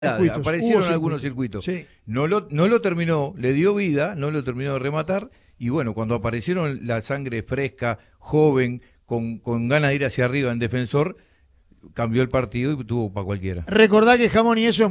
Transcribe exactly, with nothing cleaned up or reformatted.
Circuitos, aparecieron hubo algunos circuitos. circuitos. Sí. No lo, no lo terminó, le dio vida, no lo terminó de rematar, y bueno, cuando aparecieron la sangre fresca, joven, con, con ganas de ir hacia arriba en Defensor, cambió el partido y tuvo para cualquiera. Recordá que Jamón y Eso es